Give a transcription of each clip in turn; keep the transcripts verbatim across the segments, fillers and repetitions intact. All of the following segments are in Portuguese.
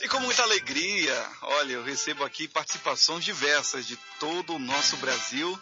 com muita alegria, olha, eu recebo aqui participações diversas de todo o nosso Brasil.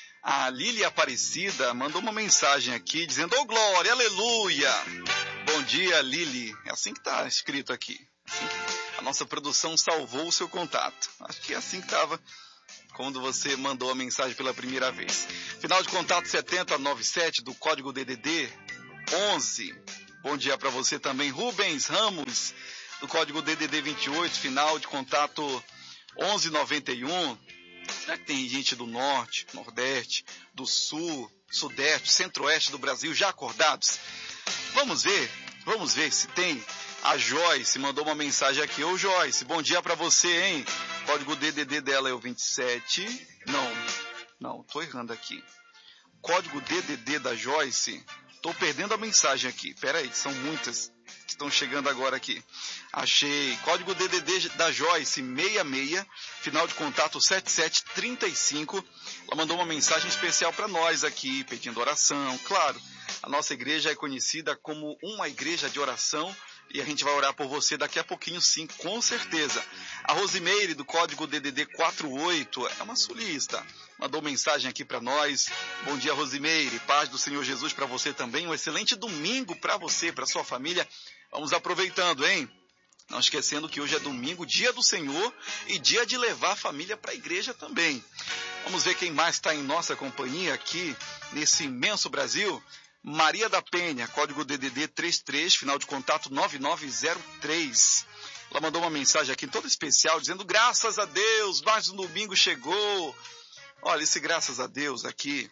A Lili Aparecida mandou uma mensagem aqui dizendo: "Ô, glória, aleluia!" Bom dia, Lili. É assim que está escrito aqui. Assim que a nossa produção salvou o seu contato. Acho que é assim que estava quando você mandou a mensagem pela primeira vez. Final de contato setenta noventa e sete do código D D D onze. Bom dia para você também, Rubens Ramos, do código D D D vinte e oito, final de contato onze noventa e um. Será que tem gente do norte, nordeste, do sul, sudeste, centro-oeste do Brasil já acordados? Vamos ver, vamos ver se tem. A Joyce mandou uma mensagem aqui. Ô Joyce, bom dia para você, hein? Código D D D dela é o vinte e sete. Não, não, tô errando aqui. Código D D D da Joyce. Tô perdendo a mensagem aqui. Pera aí, são muitas que estão chegando agora aqui. Achei. Código D D D da Joyce sessenta e seis, final de contato setenta e sete trinta e cinco. Ela mandou uma mensagem especial para nós aqui, pedindo oração. Claro, a nossa igreja é conhecida como uma igreja de oração e a gente vai orar por você daqui a pouquinho, sim, com certeza. A Rosimeire, do código D D D quarenta e oito, é uma sulista. Mandou mensagem aqui para nós. Bom dia, Rosimeire. Paz do Senhor Jesus para você também. Um excelente domingo para você, para sua família. Vamos aproveitando, hein? Não esquecendo que hoje é domingo, dia do Senhor e dia de levar a família para a igreja também. Vamos ver quem mais está em nossa companhia aqui nesse imenso Brasil. Maria da Penha, código D D D trinta e três, final de contato nove nove zero três. Ela mandou uma mensagem aqui toda especial dizendo: graças a Deus, mais um domingo chegou. Olha, esse graças a Deus aqui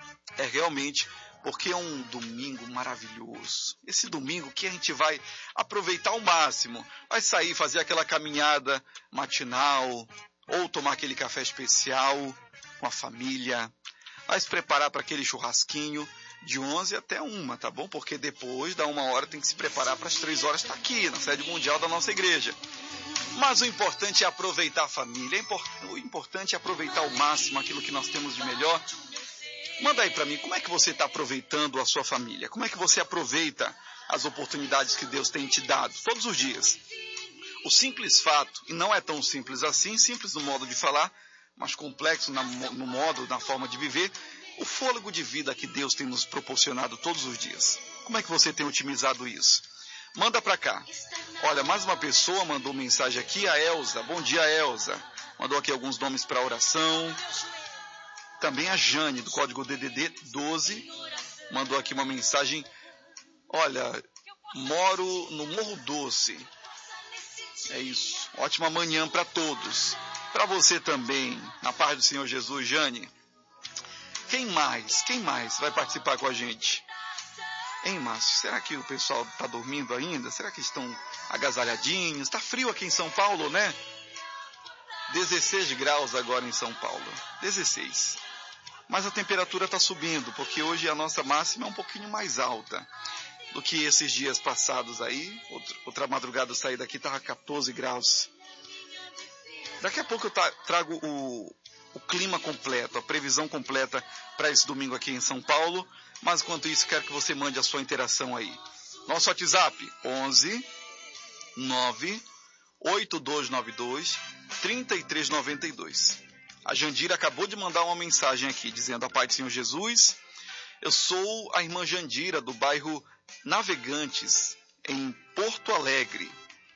é realmente porque é um domingo maravilhoso. Esse domingo que a gente vai aproveitar ao máximo. Vai sair, fazer aquela caminhada matinal, ou tomar aquele café especial com a família. Vai se preparar para aquele churrasquinho de onze até uma, tá bom? Porque depois da uma hora tem que se preparar para as três horas estar aqui, na sede mundial da nossa igreja. Mas o importante é aproveitar a família. O importante é aproveitar ao máximo aquilo que nós temos de melhor. Manda aí para mim, como é que você está aproveitando a sua família? Como é que você aproveita as oportunidades que Deus tem te dado todos os dias? O simples fato, e não é tão simples assim, simples no modo de falar, mas complexo no modo, na forma de viver, o fôlego de vida que Deus tem nos proporcionado todos os dias. Como é que você tem otimizado isso? Manda para cá. Olha, mais uma pessoa mandou mensagem aqui, a Elza. Bom dia, Elza. Mandou aqui alguns nomes para oração. Também a Jane, do código D D D doze, mandou aqui uma mensagem. Olha, moro no Morro Doce. É isso. Ótima manhã para todos. Para você também, na paz do Senhor Jesus, Jane. Quem mais? Quem mais vai participar com a gente? Hein, Márcio? Será que o pessoal está dormindo ainda? Será que estão agasalhadinhos? Está frio aqui em São Paulo, né? dezesseis graus agora em São Paulo. dezesseis. Mas a temperatura está subindo, porque hoje a nossa máxima é um pouquinho mais alta do que esses dias passados aí. Outra, outra madrugada eu saí daqui, estava quatorze graus. Daqui a pouco eu trago o, o clima completo, a previsão completa para esse domingo aqui em São Paulo. Mas enquanto isso, quero que você mande a sua interação aí. Nosso WhatsApp, onze nove oito dois nove dois três três nove dois. A Jandira acabou de mandar uma mensagem aqui, dizendo: a paz do Senhor Jesus, eu sou a irmã Jandira, do bairro Navegantes, em Porto Alegre.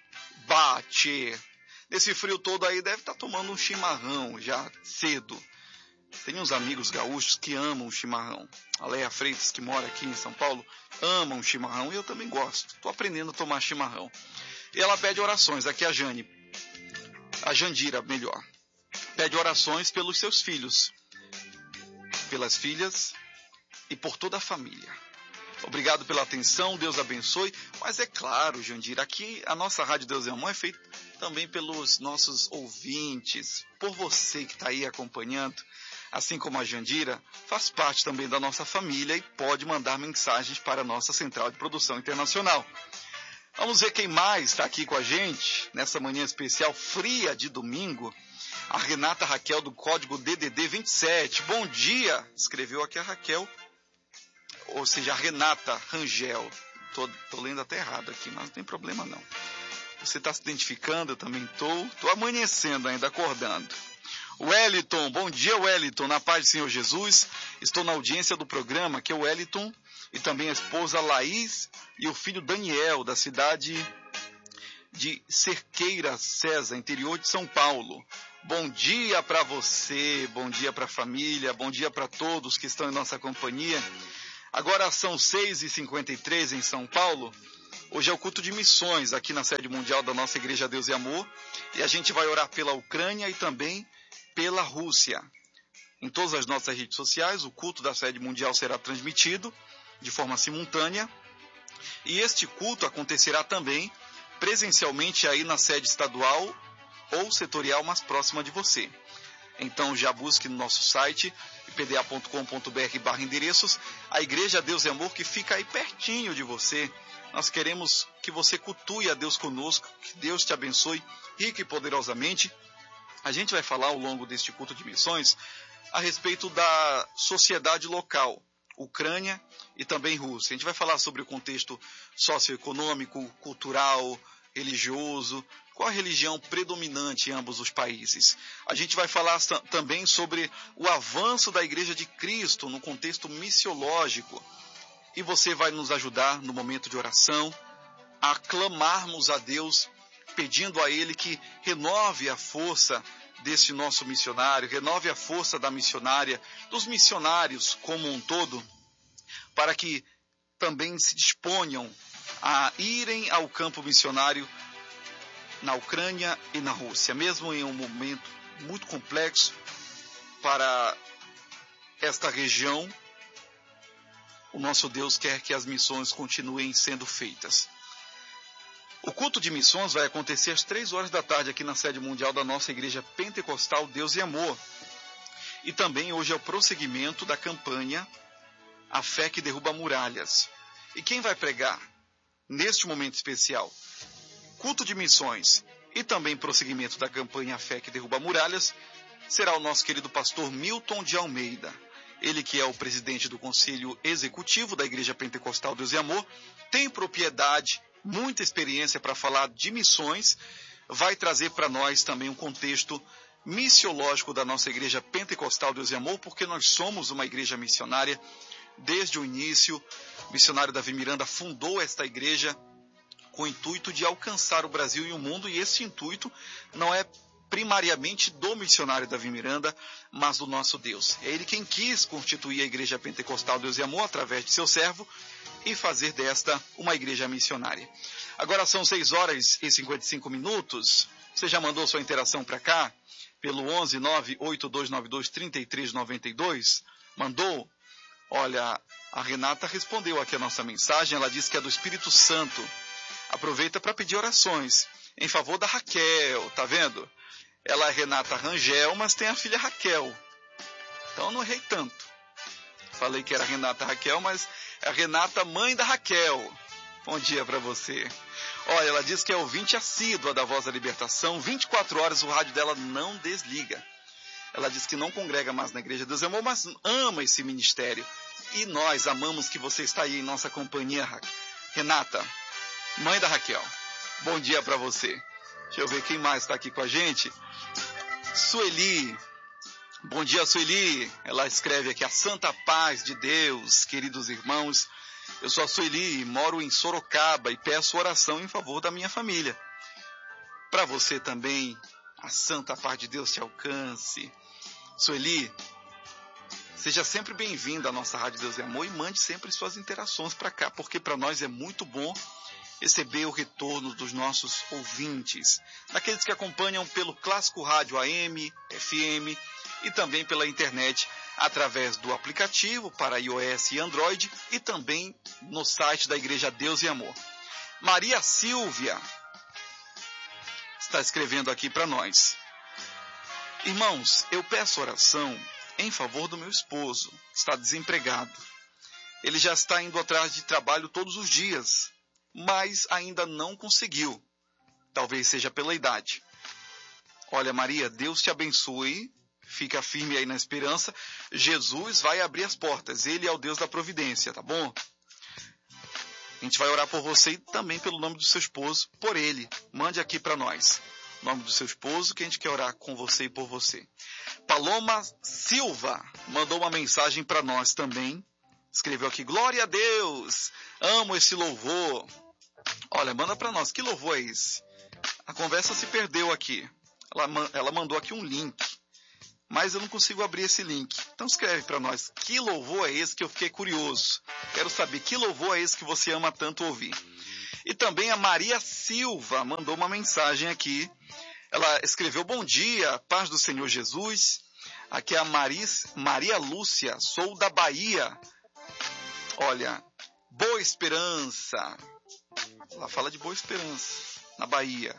Bate! Nesse frio todo aí, deve estar tomando um chimarrão já cedo. Tem uns amigos gaúchos que amam o chimarrão. A Leia Freitas, que mora aqui em São Paulo, ama o chimarrão e eu também gosto. Estou aprendendo a tomar chimarrão. E ela pede orações. Aqui a Jane, a Jandira, melhor. Pede orações pelos seus filhos, pelas filhas e por toda a família. Obrigado pela atenção, Deus abençoe. Mas é claro, Jandira, aqui a nossa Rádio Deus é Amor é feita também pelos nossos ouvintes, por você que está aí acompanhando. Assim como a Jandira, faz parte também da nossa família e pode mandar mensagens para a nossa Central de Produção Internacional. Vamos ver quem mais está aqui com a gente nessa manhã especial fria de domingo. A Renata Raquel, do código D D D vinte e sete. Bom dia! Escreveu aqui a Raquel, ou seja, a Renata Rangel. Tô, tô lendo até errado aqui, mas não tem problema não. Você está se identificando? Eu também estou. Estou amanhecendo ainda, acordando. Wellington, bom dia, Wellington, na paz do Senhor Jesus. Estou na audiência do programa, que é o Wellington, e também a esposa Laís e o filho Daniel, da cidade de Cerqueira César, interior de São Paulo. Bom dia para você, bom dia para a família, bom dia para todos que estão em nossa companhia. Agora são seis e cinquenta e três em São Paulo. Hoje é o culto de missões aqui na sede mundial da nossa Igreja Deus e Amor. E a gente vai orar pela Ucrânia e também pela Rússia. Em todas as nossas redes sociais, o culto da sede mundial será transmitido de forma simultânea. E este culto acontecerá também presencialmente aí na sede estadual ou setorial mais próxima de você. Então já busque no nosso site i p d a ponto com ponto b r barra endereços a Igreja Deus e Amor, que fica aí pertinho de você. Nós queremos que você cultue a Deus conosco, que Deus te abençoe rica e poderosamente. A gente vai falar ao longo deste culto de missões a respeito da sociedade local, Ucrânia e também Rússia. A gente vai falar sobre o contexto socioeconômico, cultural, religioso, qual a religião predominante em ambos os países. A gente vai falar também sobre o avanço da Igreja de Cristo no contexto missiológico. E você vai nos ajudar no momento de oração a clamarmos a Deus, pedindo a Ele que renove a força desse nosso missionário, renove a força da missionária, dos missionários como um todo, para que também se disponham a irem ao campo missionário na Ucrânia e na Rússia, mesmo em um momento muito complexo para esta região. O nosso Deus quer que as missões continuem sendo feitas. O culto de missões vai acontecer às três horas da tarde aqui na sede mundial da nossa Igreja Pentecostal Deus e Amor. E também hoje é o prosseguimento da campanha A Fé que Derruba Muralhas. E quem vai pregar neste momento especial, culto de missões e também prosseguimento da campanha A Fé que Derruba Muralhas, será o nosso querido pastor Milton de Almeida. Ele que é o presidente do Conselho Executivo da Igreja Pentecostal Deus e Amor, tem propriedade, muita experiência para falar de missões, vai trazer para nós também um contexto missiológico da nossa Igreja Pentecostal Deus e Amor, porque nós somos uma igreja missionária desde o início. O missionário Davi Miranda fundou esta igreja com o intuito de alcançar o Brasil e o mundo, e esse intuito não é primariamente do missionário Davi Miranda, mas do nosso Deus. É Ele quem quis constituir a Igreja Pentecostal Deus e Amor através de seu servo e fazer desta uma igreja missionária. Agora são seis horas e cinquenta e cinco minutos. Você já mandou sua interação para cá? Pelo onze nove oito dois nove dois três três nove dois? Mandou? Olha, a Renata respondeu aqui a nossa mensagem. Ela disse que é do Espírito Santo. Aproveita para pedir orações em favor da Raquel, tá vendo? Ela é Renata Rangel, mas tem a filha Raquel. Então não errei tanto. Falei que era Renata Raquel, mas é a Renata, mãe da Raquel. Bom dia para você. Olha, ela diz que é ouvinte assídua da Voz da Libertação. vinte e quatro horas o rádio dela não desliga. Ela diz que não congrega mais na Igreja Deus e Amor, mas ama esse ministério. E nós amamos que você está aí em nossa companhia, Renata, mãe da Raquel. Bom dia para você. Deixa eu ver quem mais está aqui com a gente. Sueli. Bom dia, Sueli. Ela escreve aqui: a santa paz de Deus, queridos irmãos. Eu sou a Sueli, moro em Sorocaba e peço oração em favor da minha família. Para você também, a santa paz de Deus te alcance. Sueli, seja sempre bem-vinda à nossa Rádio Deus e Amor e mande sempre suas interações para cá, porque para nós é muito bom receber o retorno dos nossos ouvintes, daqueles que acompanham pelo Clássico Rádio A M, F M e também pela internet, através do aplicativo para iOS e Android e também no site da Igreja Deus e Amor. Maria Silvia está escrevendo aqui para nós: irmãos, eu peço oração em favor do meu esposo, está desempregado. Ele já está indo atrás de trabalho todos os dias, mas ainda não conseguiu. Talvez seja pela idade. Olha, Maria, Deus te abençoe. Fica firme aí na esperança. Jesus vai abrir as portas. Ele é o Deus da providência, tá bom? A gente vai orar por você e também pelo nome do seu esposo, por ele. Mande aqui para nós o nome do seu esposo, que a gente quer orar com você e por você. Paloma Silva mandou uma mensagem para nós também. Escreveu aqui: glória a Deus, amo esse louvor. Olha, manda para nós, que louvor é esse? A conversa se perdeu aqui. Ela, ela mandou aqui um link, mas eu não consigo abrir esse link. Então escreve para nós, que louvor é esse, que eu fiquei curioso. Quero saber, que louvor é esse que você ama tanto ouvir? E também a Maria Silva mandou uma mensagem aqui. Ela escreveu: bom dia, paz do Senhor Jesus. Aqui é a Maris, Maria Lúcia, sou da Bahia. Olha, Boa Esperança. Ela fala de Boa Esperança, na Bahia.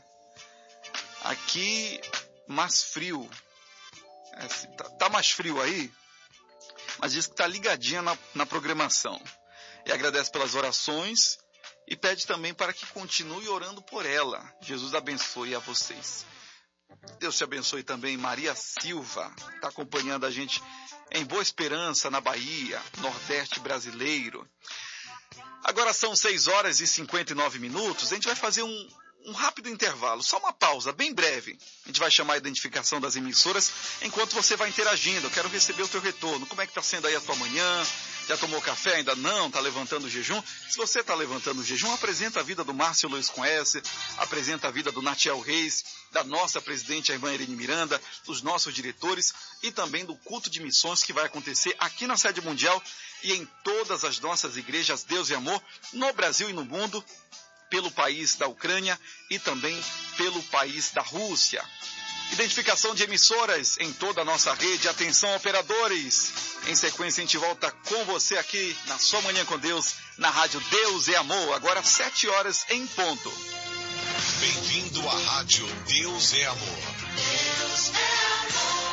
Aqui, mais frio. É, tá, tá mais frio aí, mas diz que está ligadinha na, na programação. E agradece pelas orações e pede também para que continue orando por ela. Jesus abençoe a vocês. Deus te abençoe também, Maria Silva, está acompanhando a gente em Boa Esperança, na Bahia, Nordeste brasileiro. Agora são seis horas e cinquenta e nove minutos, a gente vai fazer um, um rápido intervalo, só uma pausa, bem breve. A gente vai chamar a identificação das emissoras enquanto você vai interagindo. Eu quero receber o teu retorno. Como é que está sendo aí a tua manhã? Já tomou café? Ainda não? Está levantando o jejum? Se você está levantando o jejum, apresenta a vida do Márcio Luiz com S, apresenta a vida do Natiel Reis, da nossa presidente, a irmã Irene Miranda, dos nossos diretores e também do culto de missões que vai acontecer aqui na Sede Mundial e em todas as nossas igrejas Deus e Amor, no Brasil e no mundo, pelo país da Ucrânia e também pelo país da Rússia. Identificação de emissoras em toda a nossa rede. Atenção, operadores. Em sequência, a gente volta com você aqui na sua Manhã com Deus, na Rádio Deus é Amor. Agora, sete horas em ponto. Bem-vindo à Rádio Deus é Amor. Deus é amor.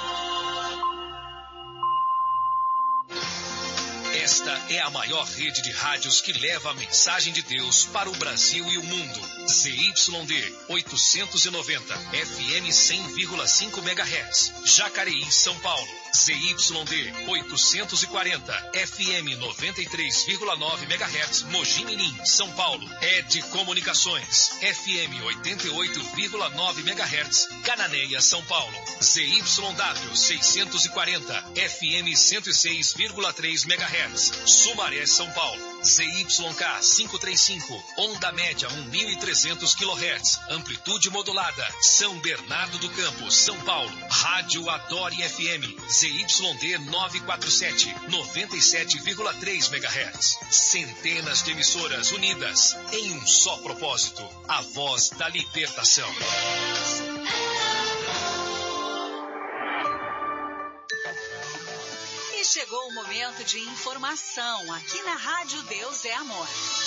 Esta é a maior rede de rádios que leva a mensagem de Deus para o Brasil e o mundo. Z Y D oitocentos e noventa, F M cem vírgula cinco megahertz, Jacareí, São Paulo. Z Y D oitocentos e quarenta, F M noventa e três vírgula nove megahertz, Mogi Mirim, São Paulo. Ed Comunicações, F M oitenta e oito vírgula nove megahertz, Cananéia, São Paulo. Z Y W seiscentos e quarenta, F M cento e seis vírgula três megahertz, Sumaré, São Paulo. Z Y K quinhentos e trinta e cinco, onda média mil e trezentos quilohertz, amplitude modulada, São Bernardo do Campo, São Paulo. Rádio Adore F M, Z Y D novecentos e quarenta e sete, noventa e sete vírgula três megahertz. Centenas de emissoras unidas em um só propósito, a voz da libertação. Chegou o momento de informação aqui na Rádio Deus é Amor.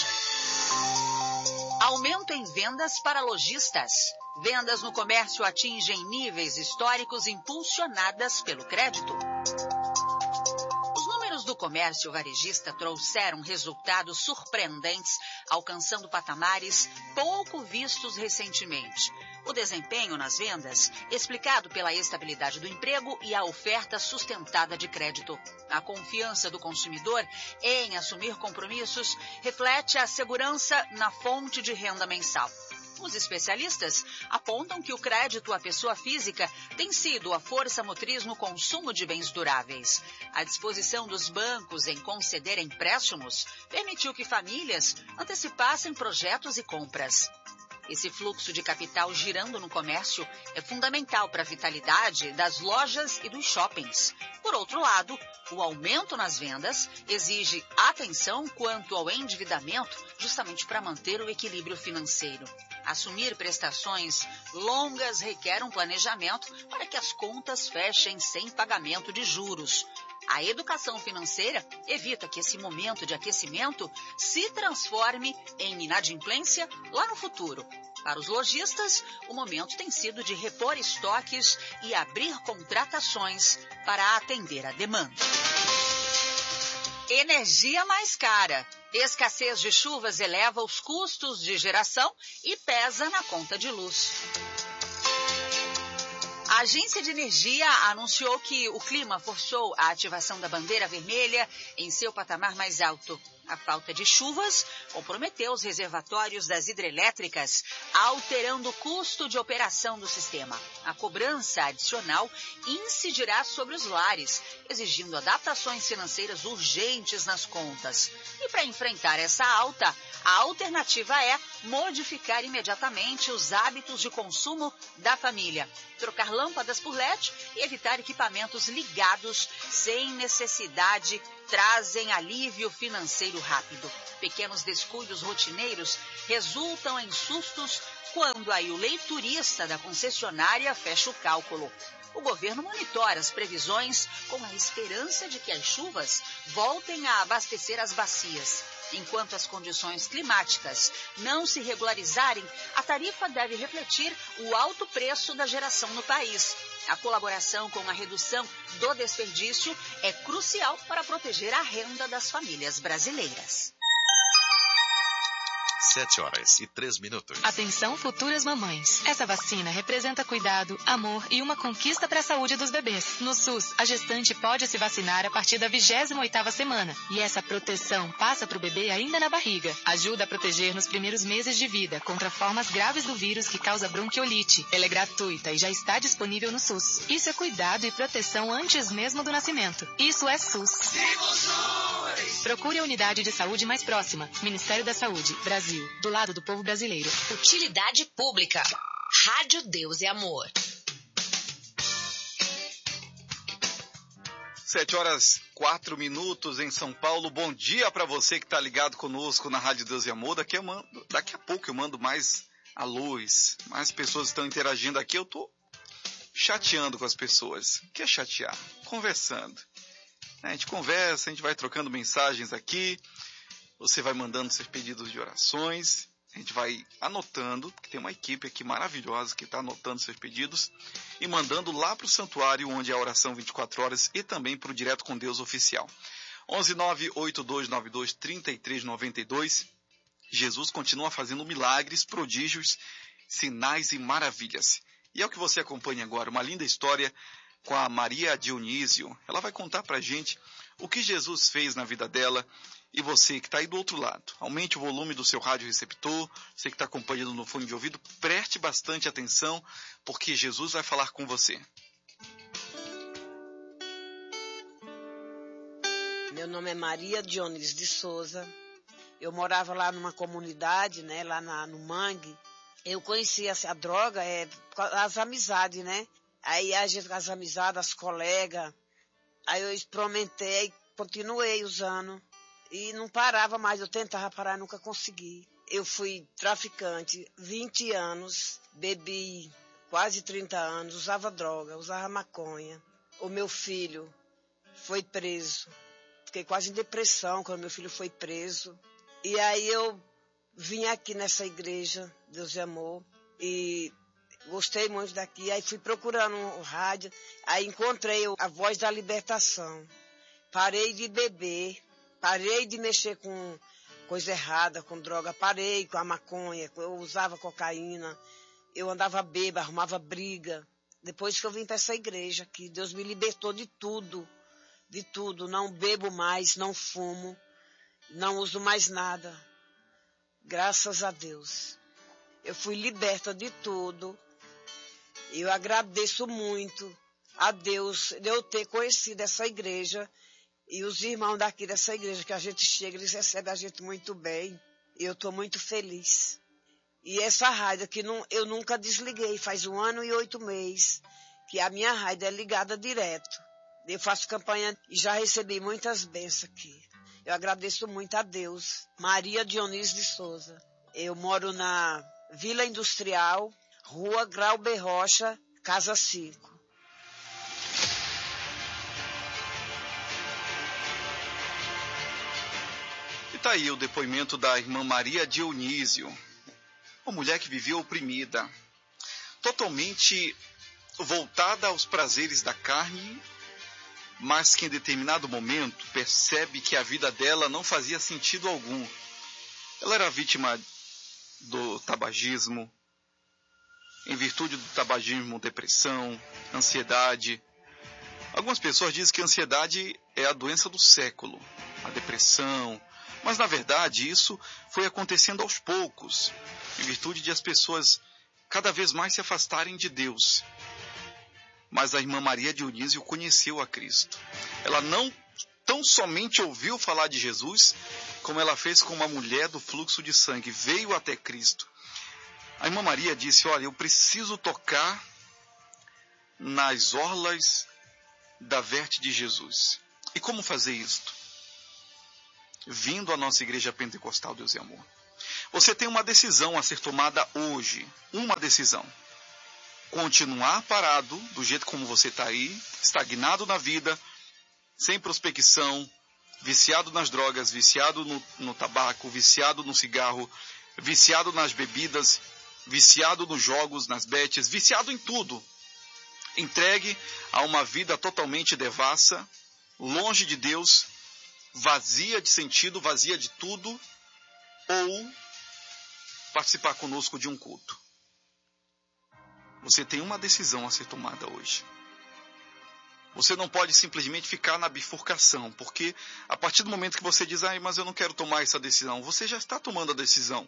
Aumento em vendas para lojistas. Vendas no comércio atingem níveis históricos impulsionadas pelo crédito. Os números do comércio varejista trouxeram resultados surpreendentes, alcançando patamares pouco vistos recentemente. O desempenho nas vendas, explicado pela estabilidade do emprego e a oferta sustentada de crédito. A confiança do consumidor em assumir compromissos reflete a segurança na fonte de renda mensal. Os especialistas apontam que o crédito à pessoa física tem sido a força motriz no consumo de bens duráveis. A disposição dos bancos em conceder empréstimos permitiu que famílias antecipassem projetos e compras. Esse fluxo de capital girando no comércio é fundamental para a vitalidade das lojas e dos shoppings. Por outro lado, o aumento nas vendas exige atenção quanto ao endividamento, justamente para manter o equilíbrio financeiro. Assumir prestações longas requer um planejamento para que as contas fechem sem pagamento de juros. A educação financeira evita que esse momento de aquecimento se transforme em inadimplência lá no futuro. Para os lojistas, o momento tem sido de repor estoques e abrir contratações para atender a demanda. Energia mais cara. Escassez de chuvas eleva os custos de geração e pesa na conta de luz. A Agência de Energia anunciou que o clima forçou a ativação da bandeira vermelha em seu patamar mais alto. A falta de chuvas comprometeu os reservatórios das hidrelétricas, alterando o custo de operação do sistema. A cobrança adicional incidirá sobre os lares, exigindo adaptações financeiras urgentes nas contas. E para enfrentar essa alta, a alternativa é modificar imediatamente os hábitos de consumo da família, trocar lâmpadas por L E D e evitar equipamentos ligados sem necessidade trazem alívio financeiro rápido. Pequenos descuidos rotineiros resultam em sustos quando aí o leiturista da concessionária fecha o cálculo. O governo monitora as previsões com a esperança de que as chuvas voltem a abastecer as bacias. Enquanto as condições climáticas não se regularizarem, a tarifa deve refletir o alto preço da geração no país. A colaboração com a redução do desperdício é crucial para proteger a renda das famílias brasileiras. Sete horas e três minutos. Atenção, futuras mamães. Essa vacina representa cuidado, amor e uma conquista para a saúde dos bebês. No SUS, a gestante pode se vacinar a partir da vigésima oitava semana. E essa proteção passa para o bebê ainda na barriga. Ajuda a proteger nos primeiros meses de vida contra formas graves do vírus que causa bronquiolite. Ela é gratuita e já está disponível no SUS. Isso é cuidado e proteção antes mesmo do nascimento. Isso é SUS. Procure a unidade de saúde mais próxima. Ministério da Saúde, Brasil. Do lado do povo brasileiro. Utilidade pública. Rádio Deus e Amor. Sete horas, quatro minutos em São Paulo. Bom dia para você que está ligado conosco na Rádio Deus e Amor. Daqui, eu mando, daqui a pouco eu mando mais a luz. Mais pessoas estão interagindo aqui. Eu estou chateando com as pessoas. O que é chatear? Conversando. A gente conversa, a gente vai trocando mensagens aqui. Você vai mandando seus pedidos de orações, a gente vai anotando, porque tem uma equipe aqui maravilhosa que está anotando seus pedidos e mandando lá para o santuário, onde é a oração vinte e quatro horas, e também para o Direto com Deus oficial. onze nove oito dois nove dois três três nove dois. Jesus continua fazendo milagres, prodígios, sinais e maravilhas. E é o que você acompanha agora, uma linda história com a Maria Dionísio. Ela vai contar para a gente o que Jesus fez na vida dela. E você que está aí do outro lado, aumente o volume do seu rádio receptor, você que está acompanhando no fone de ouvido, preste bastante atenção, porque Jesus vai falar com você. Meu nome é Maria Dionísio de Souza. Eu morava lá numa comunidade, né, lá na, no Mangue. Eu conhecia a droga, é, as amizades, né? Aí a gente, as amizades, as colegas. Aí eu experimentei, continuei usando. E não parava mais, eu tentava parar, nunca consegui. Eu fui traficante, vinte anos, bebi quase trinta anos, usava droga, usava maconha. O meu filho foi preso. Fiquei quase em depressão quando meu filho foi preso. E aí eu vim aqui nessa igreja, Deus e Amor, e gostei muito daqui. Aí fui procurando o rádio, aí encontrei a Voz da Libertação. Parei de beber. Parei de mexer com coisa errada, com droga. Parei com a maconha, eu usava cocaína. Eu andava bêbada, arrumava briga. Depois que eu vim para essa igreja aqui, Deus me libertou de tudo. De tudo. Não bebo mais, não fumo. Não uso mais nada. Graças a Deus. Eu fui liberta de tudo. Eu agradeço muito a Deus de eu ter conhecido essa igreja. E os irmãos daqui dessa igreja, que a gente chega, eles recebem a gente muito bem. E eu estou muito feliz. E essa rádio que não, eu nunca desliguei, faz um ano e oito meses, que a minha rádio é ligada direto. Eu faço campanha e já recebi muitas bênçãos aqui. Eu agradeço muito a Deus. Maria Dionísio de Souza. Eu moro na Vila Industrial, Rua Grauber Rocha, Casa cinco. Está aí o depoimento da irmã Maria Dionísio, uma mulher que vivia oprimida, totalmente voltada aos prazeres da carne, mas que em determinado momento percebe que a vida dela não fazia sentido algum. Ela era vítima do tabagismo, em virtude do tabagismo, depressão, ansiedade. Algumas pessoas dizem que a ansiedade é a doença do século, a depressão. Mas, na verdade, isso foi acontecendo aos poucos, em virtude de as pessoas cada vez mais se afastarem de Deus. Mas a irmã Maria Dionísio conheceu a Cristo. Ela não tão somente ouviu falar de Jesus, como ela fez com uma mulher do fluxo de sangue, veio até Cristo. A irmã Maria disse, olha, eu preciso tocar nas orlas da veste de Jesus. E como fazer isto? Vindo à nossa igreja pentecostal, Deus e Amor. Você tem uma decisão a ser tomada hoje. Uma decisão. Continuar parado, do jeito como você está aí, estagnado na vida, sem prospecção, viciado nas drogas, viciado no, no tabaco, viciado no cigarro, viciado nas bebidas, viciado nos jogos, nas betes, viciado em tudo. Entregue a uma vida totalmente devassa, longe de Deus, vazia de sentido, vazia de tudo, ou participar conosco de um culto. Você tem uma decisão a ser tomada hoje. Você não pode simplesmente ficar na bifurcação, porque a partir do momento que você diz, ah, mas eu não quero tomar essa decisão, você já está tomando a decisão.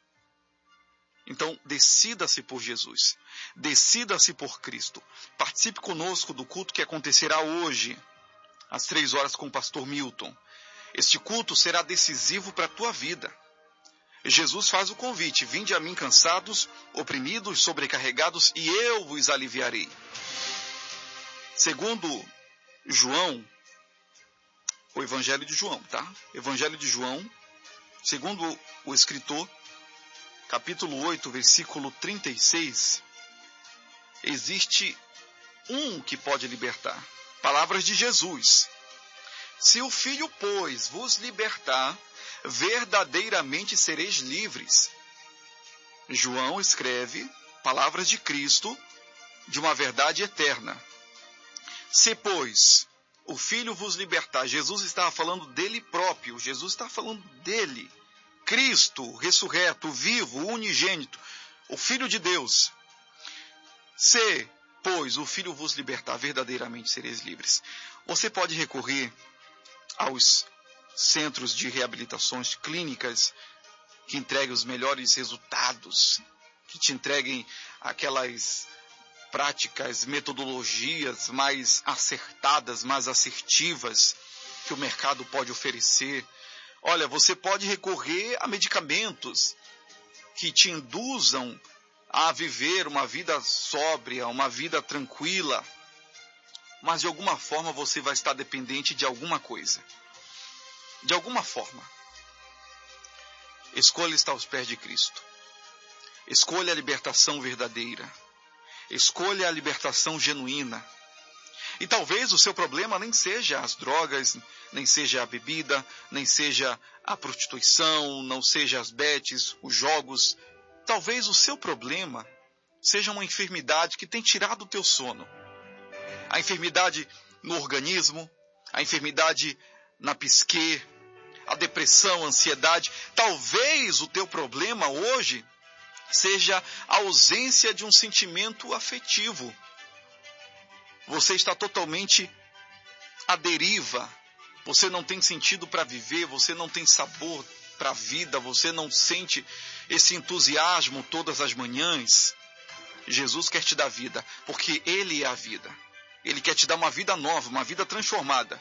Então, decida-se por Jesus. Decida-se por Cristo. Participe conosco do culto que acontecerá hoje, às três horas, com o pastor Milton. Este culto será decisivo para a tua vida. Jesus faz o convite, vinde a mim cansados, oprimidos, sobrecarregados, e eu vos aliviarei. Segundo João, o Evangelho de João, tá? Evangelho de João, segundo o escritor, capítulo oito, versículo trinta e seis, existe um que pode libertar. Palavras de Jesus. Se o Filho, pois, vos libertar, verdadeiramente sereis livres. João escreve palavras de Cristo, de uma verdade eterna. Se, pois, o Filho vos libertar, Jesus estava falando dele próprio, Jesus está falando dele, Cristo, ressurreto, vivo, unigênito, o Filho de Deus. Se, pois, o Filho vos libertar, verdadeiramente sereis livres. Você pode recorrer aos centros de reabilitações clínicas que entreguem os melhores resultados, que te entreguem aquelas práticas, metodologias mais acertadas, mais assertivas que o mercado pode oferecer. Olha, você pode recorrer a medicamentos que te induzam a viver uma vida sóbria, uma vida tranquila, mas de alguma forma você vai estar dependente de alguma coisa. De alguma forma. Escolha estar aos pés de Cristo. Escolha a libertação verdadeira. Escolha a libertação genuína. E talvez o seu problema nem seja as drogas, nem seja a bebida, nem seja a prostituição, não seja as betes, os jogos. Talvez o seu problema seja uma enfermidade que tem tirado o teu sono. A enfermidade no organismo, a enfermidade na psique, a depressão, a ansiedade. Talvez o teu problema hoje seja a ausência de um sentimento afetivo. Você está totalmente à deriva. Você não tem sentido para viver, você não tem sabor para a vida, você não sente esse entusiasmo todas as manhãs. Jesus quer te dar vida, porque Ele é a vida. Ele quer te dar uma vida nova, uma vida transformada.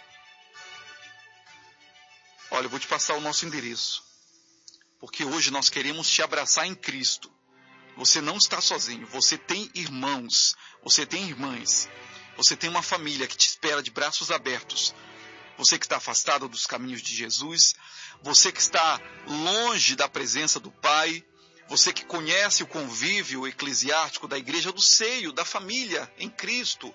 Olha, eu vou te passar o nosso endereço, porque hoje nós queremos te abraçar em Cristo. Você não está sozinho, você tem irmãos, você tem irmãs, você tem uma família que te espera de braços abertos. Você que está afastado dos caminhos de Jesus, você que está longe da presença do Pai, você que conhece o convívio eclesiástico da igreja, do seio, da família em Cristo.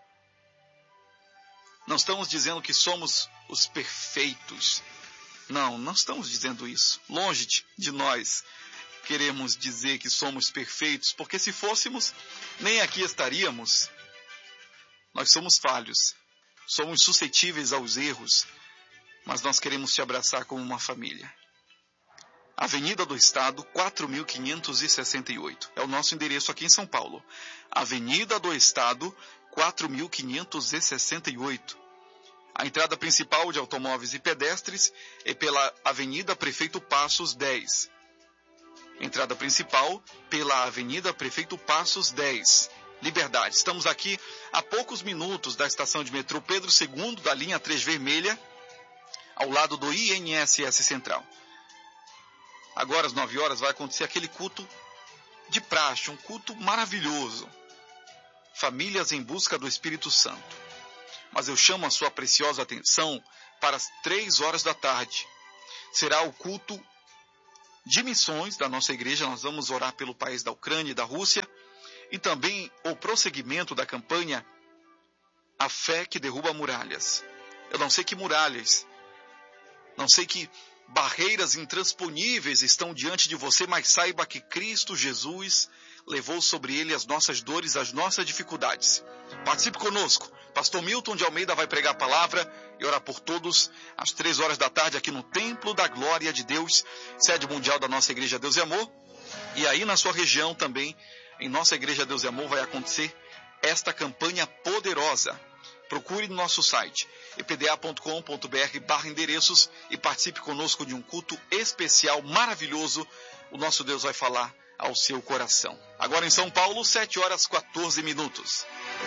Não estamos dizendo que somos os perfeitos. Não, não estamos dizendo isso. Longe de, de nós queremos dizer que somos perfeitos, porque se fôssemos, nem aqui estaríamos. Nós somos falhos, somos suscetíveis aos erros, mas nós queremos te abraçar como uma família. Avenida do Estado, quatro mil quinhentos e sessenta e oito. É o nosso endereço aqui em São Paulo. Avenida do Estado, quatro mil quinhentos e sessenta e oito. A entrada principal de automóveis e pedestres é pela Avenida Prefeito Passos dez. Entrada principal pela Avenida Prefeito Passos dez. Liberdade. Estamos aqui a poucos minutos da estação de metrô Pedro segundo, da linha três vermelha, ao lado do I N S S Central. Agora, às nove horas, vai acontecer aquele culto de praxe, um culto maravilhoso. Famílias em busca do Espírito Santo. Mas eu chamo a sua preciosa atenção para as três horas da tarde. Será o culto de missões da nossa igreja. Nós vamos orar pelo país da Ucrânia e da Rússia. E também o prosseguimento da campanha A Fé que Derruba Muralhas. Eu não sei que muralhas, não sei que barreiras intransponíveis estão diante de você, mas saiba que Cristo Jesus levou sobre ele as nossas dores, as nossas dificuldades. Participe conosco. Pastor Milton de Almeida vai pregar a palavra e orar por todos às três horas da tarde aqui no Templo da Glória de Deus, sede mundial da nossa Igreja Deus e Amor. E aí na sua região também, em nossa Igreja Deus e Amor, vai acontecer esta campanha poderosa. Procure no nosso site e p d a ponto com ponto b r barra endereços e participe conosco de um culto especial, maravilhoso. O nosso Deus vai falar ao seu coração. Agora em São Paulo, sete horas e quatorze minutos.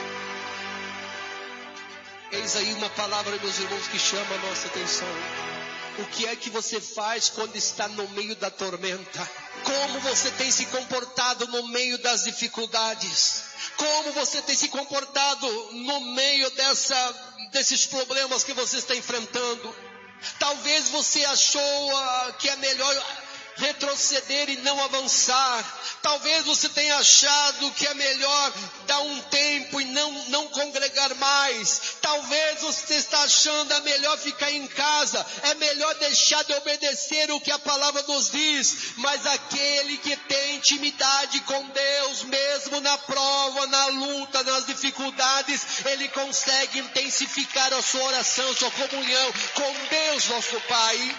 Eis aí uma palavra, meus irmãos, que chama a nossa atenção. O que é que você faz quando está no meio da tormenta? Como você tem se comportado no meio das dificuldades? Como você tem se comportado no meio dessa, desses problemas que você está enfrentando? Talvez você achou uh, que é melhor retroceder e não avançar. Talvez você tenha achado que é melhor dar um tempo e não, não congregar mais. Talvez você está achando é melhor ficar em casa, é melhor deixar de obedecer o que a palavra nos diz. Mas aquele que tem intimidade com Deus, mesmo na prova, na luta, nas dificuldades, ele consegue intensificar a sua oração, sua comunhão com Deus, nosso Pai.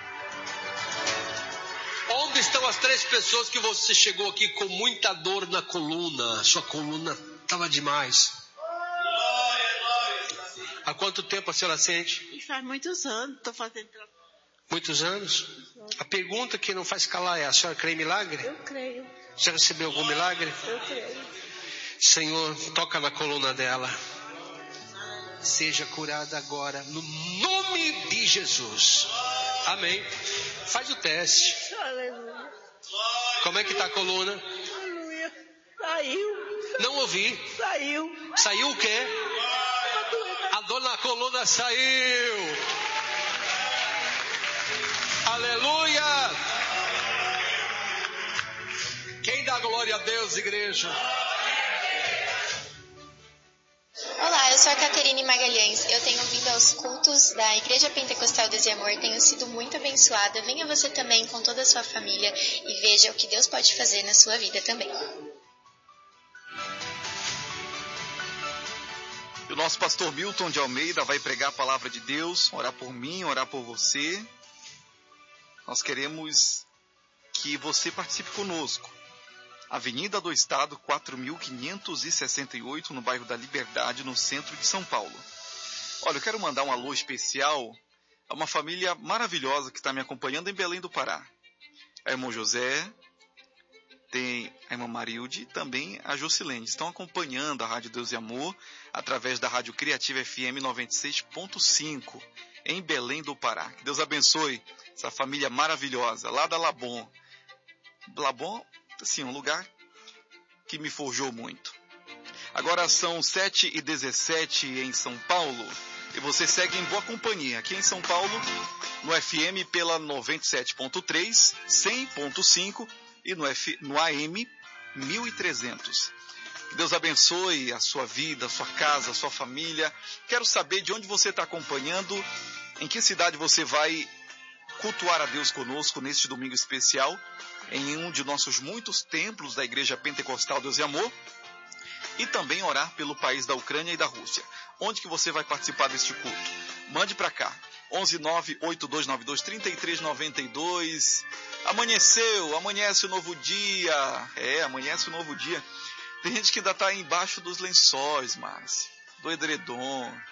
Onde estão as três pessoas que você chegou aqui com muita dor na coluna? Sua coluna estava demais. Há quanto tempo a senhora sente? Faz muitos anos, estou fazendo. Muitos anos? A pergunta que não faz calar é: a senhora crê em milagre? Eu creio. Já recebeu algum milagre? Eu creio. Senhor, toca na coluna dela. Seja curada agora, no nome de Jesus. Amém. Faz o teste. Aleluia. Como é que está a coluna? Aleluia. Saiu. Não ouvi. Saiu. Saiu o quê? A dor na coluna saiu. Aleluia. Quem dá glória a Deus, igreja? Olá, eu sou a Caterine Magalhães. Eu tenho vindo aos cultos da Igreja Pentecostal Deus e Amor. Tenho sido muito abençoada. Venha você também com toda a sua família e veja o que Deus pode fazer na sua vida também. E o nosso pastor Milton de Almeida vai pregar a palavra de Deus, orar por mim, orar por você. Nós queremos que você participe conosco. Avenida do Estado, quatro mil quinhentos e sessenta e oito, no bairro da Liberdade, no centro de São Paulo. Olha, eu quero mandar um alô especial a uma família maravilhosa que está me acompanhando em Belém do Pará. A irmã José, tem a irmã Marilde e também a Jusilene. Estão acompanhando a Rádio Deus e Amor através da Rádio Criativa F M noventa e seis ponto cinco, em Belém do Pará. Que Deus abençoe essa família maravilhosa, lá da Labon. Labon, assim, um lugar que me forjou muito. Agora são sete e dezessete em São Paulo e você segue em boa companhia. Aqui em São Paulo, no F M pela noventa e sete ponto três, cem ponto cinco e no, F, no A M mil e trezentos. Que Deus abençoe a sua vida, a sua casa, a sua família. Quero saber de onde você está acompanhando, em que cidade você vai cultuar a Deus conosco neste domingo especial, em um de nossos muitos templos da Igreja Pentecostal Deus e Amor, e também orar pelo país da Ucrânia e da Rússia. Onde que você vai participar deste culto? Mande para cá, onze nove oito dois nove dois três três nove dois. Amanheceu, amanhece o novo dia. É, amanhece o novo dia. Tem gente que ainda está embaixo dos lençóis, Márcia, do edredom.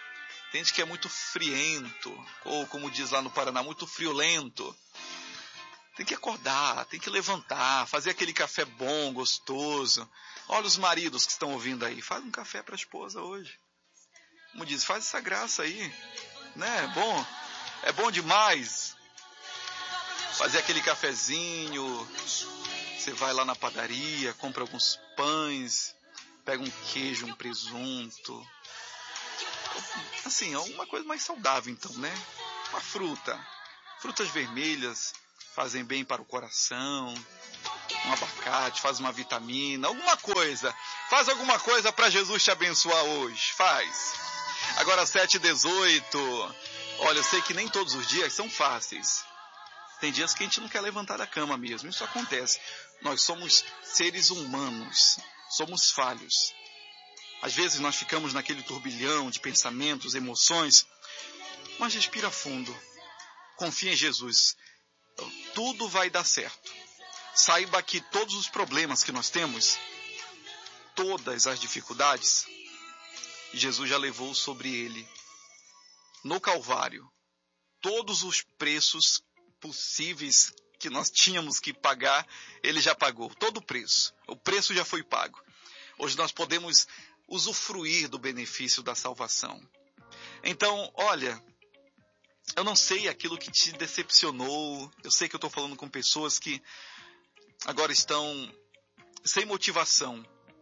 Tem gente que é muito friento, ou como diz lá no Paraná, muito friolento. Tem que acordar, tem que levantar, fazer aquele café bom, gostoso. Olha os maridos que estão ouvindo aí, faz um café para a esposa hoje. Como diz, faz essa graça aí, né? É bom, é bom demais. Fazer aquele cafezinho, você vai lá na padaria, compra alguns pães, pega um queijo, um presunto. Assim, alguma coisa mais saudável então, né? Uma fruta, frutas vermelhas fazem bem para o coração. Um abacate, faz uma vitamina, alguma coisa. Faz alguma coisa para Jesus te abençoar hoje, faz. Agora sete e dezoito. Olha, eu sei que nem todos os dias são fáceis. Tem dias que a gente não quer levantar da cama mesmo, isso acontece. Nós somos seres humanos, somos falhos. Às vezes nós ficamos naquele turbilhão de pensamentos, emoções, mas respira fundo. Confia em Jesus. Tudo vai dar certo. Saiba que todos os problemas que nós temos, todas as dificuldades, Jesus já levou sobre ele. No Calvário, todos os preços possíveis que nós tínhamos que pagar, ele já pagou. Todo o preço. O preço já foi pago. Hoje nós podemos usufruir do benefício da salvação. Então, olha, eu não sei aquilo que te decepcionou. Eu sei que eu estou falando com pessoas que agora estão sem motivação.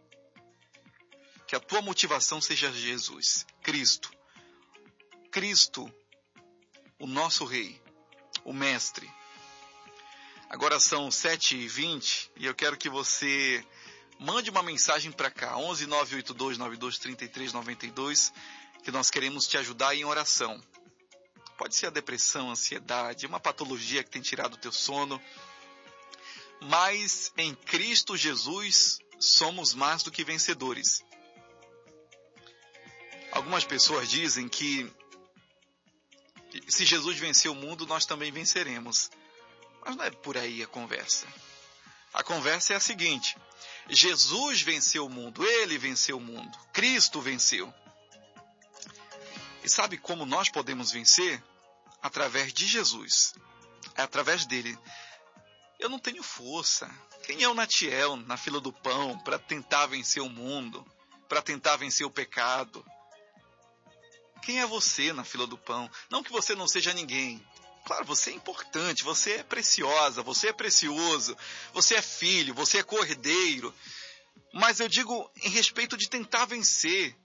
Que a tua motivação seja Jesus, Cristo. Cristo, o nosso Rei, o Mestre. Agora são sete e vinte e eu quero que você mande uma mensagem para cá, onze nove oito dois nove dois três três nove dois, que nós queremos te ajudar em oração. Pode ser a depressão, a ansiedade, uma patologia que tem tirado o teu sono. Mas em Cristo Jesus somos mais do que vencedores. Algumas pessoas dizem que se Jesus venceu o mundo, nós também venceremos. Mas não é por aí a conversa. A conversa é a seguinte: Jesus venceu o mundo, Ele venceu o mundo, Cristo venceu. E sabe como nós podemos vencer? Através de Jesus. É através dele. Eu não tenho força. Quem é o Natiel na fila do pão para tentar vencer o mundo? Para tentar vencer o pecado? Quem é você na fila do pão? Não que você não seja ninguém. Claro, você é importante, você é preciosa, você é precioso, você é filho, você é cordeiro. Mas eu digo em respeito de tentar vencer.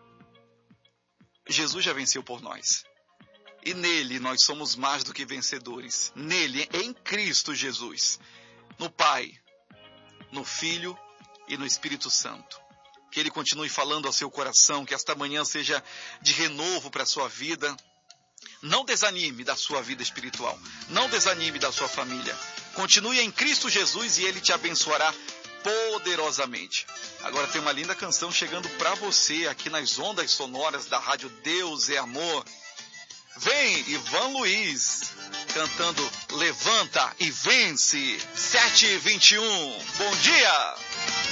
Jesus já venceu por nós. E nele nós somos mais do que vencedores. Nele, em Cristo Jesus. No Pai, no Filho e no Espírito Santo. Que Ele continue falando ao seu coração, que esta manhã seja de renovo para a sua vida. Não desanime da sua vida espiritual. Não desanime da sua família. Continue em Cristo Jesus e Ele te abençoará poderosamente. Agora tem uma linda canção chegando para você aqui nas ondas sonoras da Rádio Deus é Amor. Vem Ivan Luiz cantando Levanta e Vence. sete e vinte e um. Bom dia!